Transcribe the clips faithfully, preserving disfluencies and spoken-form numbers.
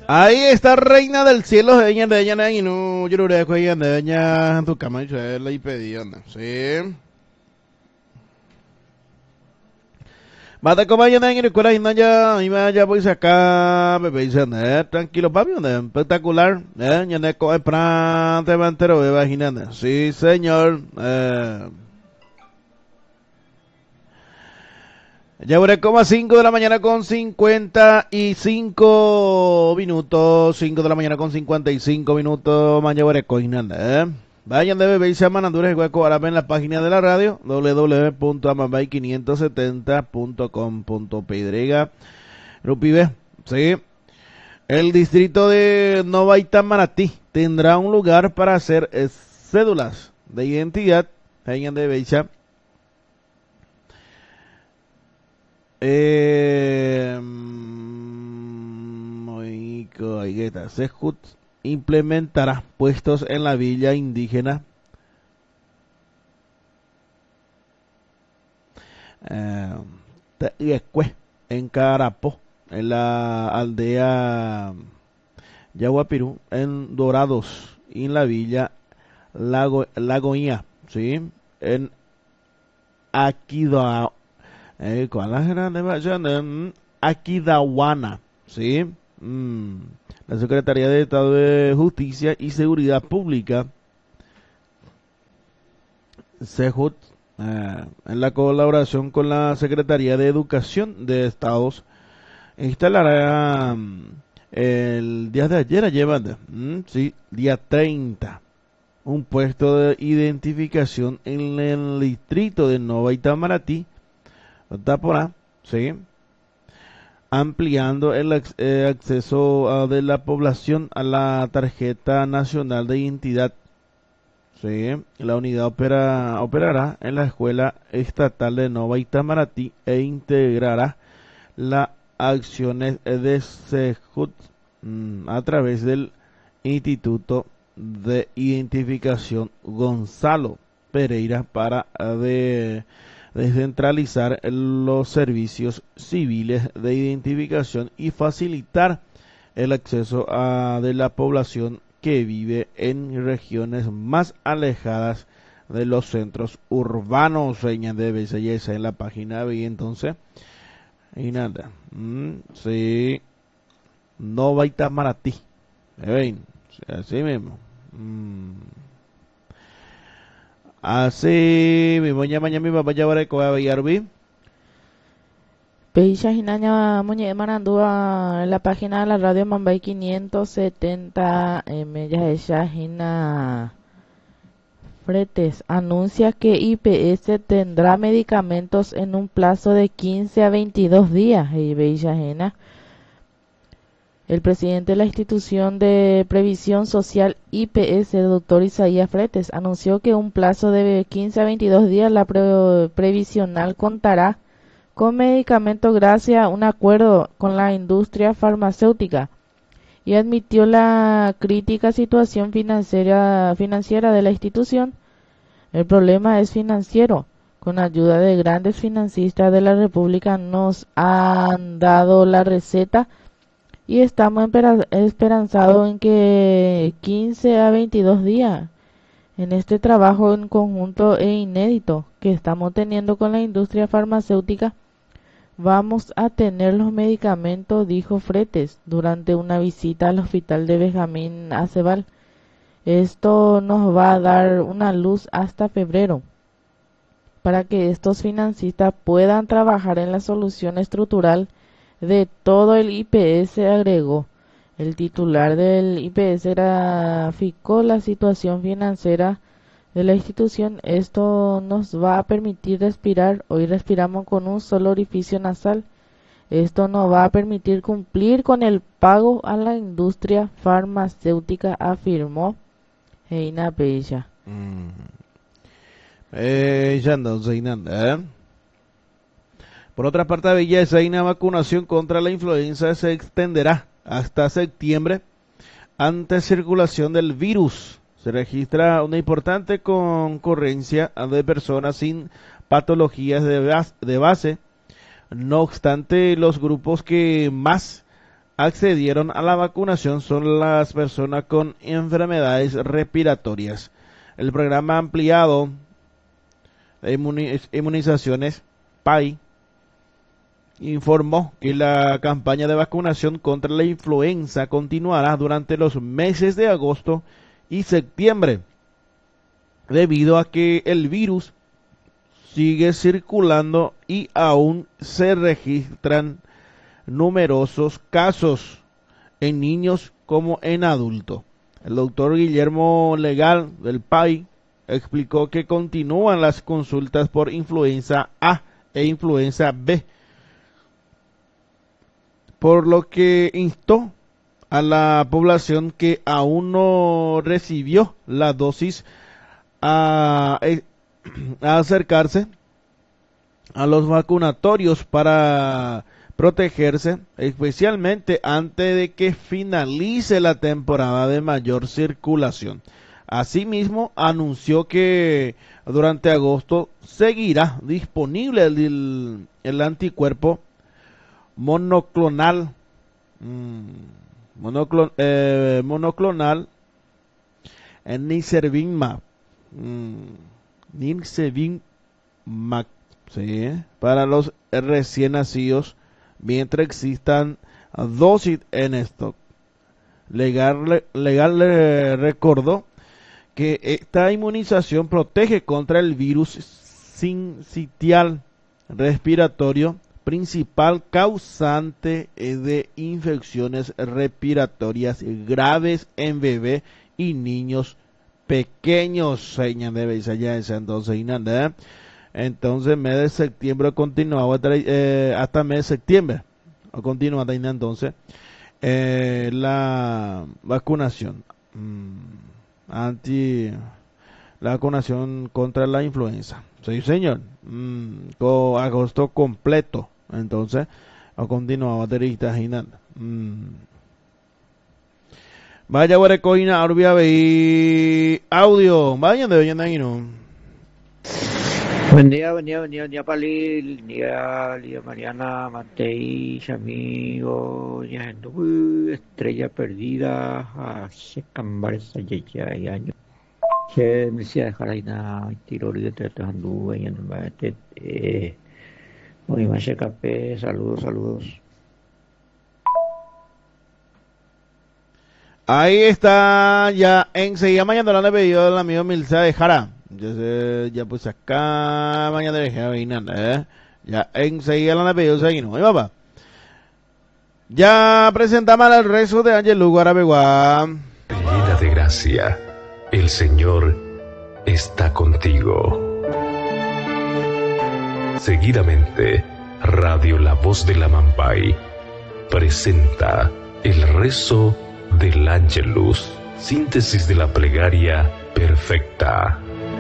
Ahí está Reina del Cielo, de ella, de ella, y no, yo lo creo que ella, de ella, tu cama y la y pedí, anda, sí. Mata como ella, de recuerda, y no ya, y me ya voy acá, bebé, dice, eh, tranquilo, papi, anda, espectacular, eh, ya ne coe pran, te mantero, bebé, imaginando, sí, señor, eh. Ya veré como a cinco de la mañana con cincuenta y cinco minutos. cinco de la mañana con cincuenta y cinco minutos. Mañana veré coinanda, ¿eh? Vayan de bebé y se llaman Honduras y Hueco Árabe en la página de la radio doble u doble u doble u punto amambay quinientos setenta punto com punto p y. Rupibe, sí. El distrito de Nova Itamaraty tendrá un lugar para hacer eh, cédulas de identidad. Vayan de bebé y se Eh, muy coigueta. Sejut implementará puestos en la villa indígena eh, Tehuecue, en Carapó, en la aldea Yaguapirú, en Dorados, y en la villa Lago, Lagoía, ¿sí? En Aquidao. Eh, ¿Cuál es la grande versión? Aquidauana, ¿sí? Mm. La Secretaría de Estado de Justicia y Seguridad Pública, SEJUT, eh, en la colaboración con la Secretaría de Educación de Estados, instalará mm, el día de ayer, llevan, mm, sí, día treinta, un puesto de identificación en el distrito de Nova Itamaraty, Taporá, ¿sí? Ampliando el ac eh, acceso uh, de la población a la tarjeta nacional de identidad. ¿Sí? La unidad opera, operará en la escuela estatal de Nova Itamaraty e integrará las acciones de SEJUT mmm, a través del Instituto de Identificación Gonzalo Pereira para uh, de descentralizar los servicios civiles de identificación y facilitar el acceso a, de la población que vive en regiones más alejadas de los centros urbanos. Señas de belleza en la página B, entonces, y nada, mm, sí, no va a estar para ti, ven, así mismo. Mm. Así mismo, ya mañana mi papá ya va a coger Peisha Hinaña Muñe Marandúa en la página de la radio Mambay quinientos setenta M. Ya Hina Fretes anuncia que I P S tendrá medicamentos en un plazo de quince a veintidós días. Y Beilla Hina, el presidente de la institución de previsión social I P S, el doctor Isaías Fretes, anunció que un plazo de quince a veintidós días la pre previsional contará con medicamentos gracias a un acuerdo con la industria farmacéutica, y admitió la crítica situación financiera, financiera de la institución. El problema es financiero. Con ayuda de grandes financistas de la República nos han dado la receta y estamos esperanzados en que quince a veintidós días, en este trabajo en conjunto e inédito que estamos teniendo con la industria farmacéutica, vamos a tener los medicamentos, dijo Fretes durante una visita al hospital de Benjamín Acebal. Esto nos va a dar una luz hasta febrero para que estos financistas puedan trabajar en la solución estructural de todo el I P S, agregó. El titular del I P S graficó la situación financiera de la institución. Esto nos va a permitir respirar. Hoy respiramos con un solo orificio nasal. Esto nos va a permitir cumplir con el pago a la industria farmacéutica, afirmó Heina Bella. Mm. Eh, ya no, ¿eh? Por otra parte, belleza y una vacunación contra la influenza se extenderá hasta septiembre ante circulación del virus. Se registra una importante concurrencia de personas sin patologías de base. No obstante, los grupos que más accedieron a la vacunación son las personas con enfermedades respiratorias. El programa ampliado de inmunizaciones P A I informó que la campaña de vacunación contra la influenza continuará durante los meses de agosto y septiembre, debido a que el virus sigue circulando y aún se registran numerosos casos en niños como en adultos. El doctor Guillermo Legal del P A I explicó que continúan las consultas por influenza A e influenza B, por lo que instó a la población que aún no recibió la dosis a, a acercarse a los vacunatorios para protegerse, especialmente antes de que finalice la temporada de mayor circulación. Asimismo, anunció que durante agosto seguirá disponible el, el anticuerpo monoclonal mmm, monoclon, eh, monoclonal en Nirsevimab mmm, Nirsevimab, ¿sí?, para los recién nacidos mientras existan dosis en stock. Legal, legal eh, recordó que esta inmunización protege contra el virus sincitial respiratorio, principal causante de infecciones respiratorias graves en bebés y niños pequeños. Entonces, entonces mes de septiembre continuaba eh, hasta mes de septiembre o continúa entonces eh, la vacunación mm, anti la vacunación contra la influenza. Sí, señor. Mm, con agosto completo. Entonces, a continuar mm. Vaya guarecoina, Arbia veí audio. Vayan de vayan ahí, ¿no? Buen día, buen día, buen día, buen día, Palil, buen día, Lidia Mariana, Matei, amigo, ya estrella perdida, a Shecambares, Ayaya, y año. Que me decía dejar ahí nada, tiro de tetas anduve, y en el eh, muy más café, saludos, saludos. Ahí está, ya enseguida mañana la han pedido el amigo Milza de Jara. Ya, se, ya pues acá mañana dejé a ¿eh? Ya enseguida la han pedido seguimos. ¿Eh, papá? Ya presentamos el rezo de Ángel Lugo Arabeguá. Llena de gracia, el Señor está contigo. Seguidamente, Radio La Voz de la Mampay presenta el rezo del Ángelus, síntesis de la plegaria perfecta.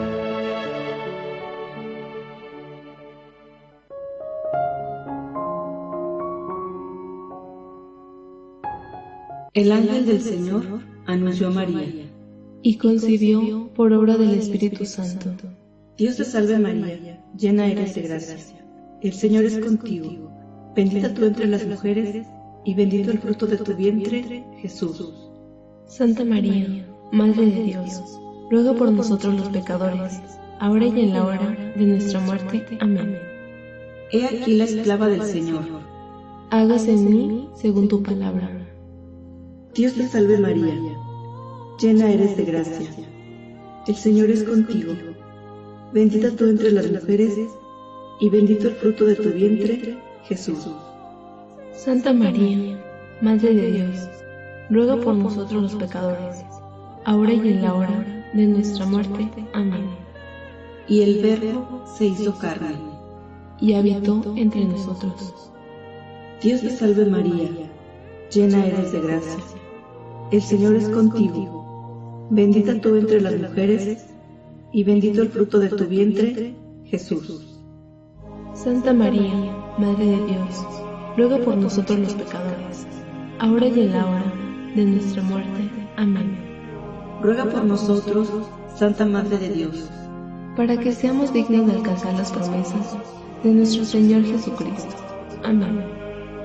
El ángel del Señor anunció a María, y concibió por obra del Espíritu Santo. Dios te salve María, llena eres de gracia. El Señor es contigo. Bendita tú entre las mujeres, y bendito el fruto de tu vientre, Jesús. Santa María, Madre de Dios, ruega por nosotros los pecadores, ahora y en la hora de nuestra muerte. Amén. He aquí la esclava del Señor. Hágase en mí según tu palabra. Dios te salve María, llena eres de gracia. El Señor es contigo. Bendita tú entre las mujeres, y bendito el fruto de tu vientre, Jesús. Santa María, Madre de Dios, ruega por nosotros los pecadores, ahora y en la hora de nuestra muerte. Amén. Y el Verbo se hizo carne, y habitó entre nosotros. Dios te salve María, llena eres de gracia. El Señor es contigo. Bendita tú entre las mujeres, y bendito el fruto de tu vientre, Jesús. Santa María, Madre de Dios, ruega por nosotros los pecadores, ahora y en la hora de nuestra muerte. Amén. Ruega por nosotros, Santa Madre de Dios, para que seamos dignos de alcanzar las promesas de nuestro Señor Jesucristo. Amén.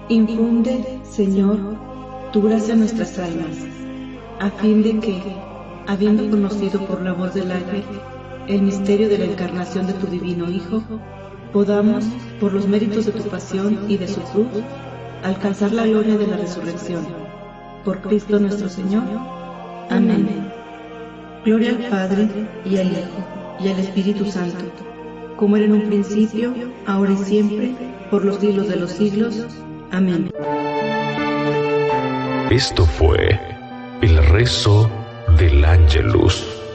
Infunde, Señor, tu gracia en nuestras almas, a fin de que, habiendo conocido por la voz del ángel el misterio de la encarnación de tu divino Hijo, podamos, por los méritos de tu pasión y de su cruz, alcanzar la gloria de la resurrección. Por Cristo nuestro Señor. Amén. Gloria al Padre, y al Hijo, y al Espíritu Santo, como era en un principio, ahora y siempre, por los siglos de los siglos. Amén. Esto fue el rezo del Ángelus.